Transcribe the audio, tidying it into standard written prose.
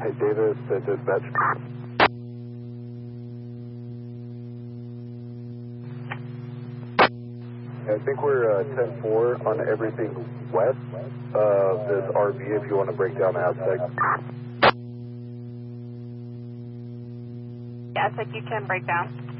Hey, Davis, dispatch. I think we're 10-4 on everything west of this RV if you want to break down Aztec. Aztec, you can break down.